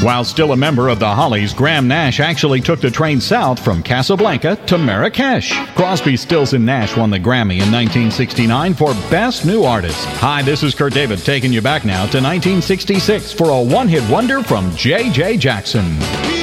While still a member of the Hollies, Graham Nash actually took the train south from Casablanca to Marrakesh. Crosby, Stills, and Nash won the Grammy in 1969 for Best New Artist. Hi, this is Kurt David taking you back now to 1966 for a one-hit wonder from J.J. Jackson.